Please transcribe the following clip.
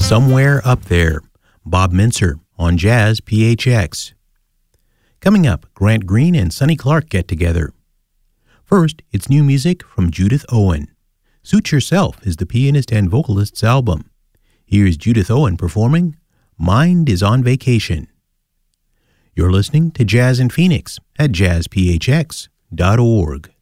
Somewhere Up There, Bob Mintzer on Jazz PHX. Coming up, Grant Green and Sonny Clark get together. First, it's new music from Judith Owen. Suit Yourself is the pianist and vocalist's album. Here's Judith Owen performing Mind is on Vacation. You're listening to Jazz in Phoenix at jazzphx.org.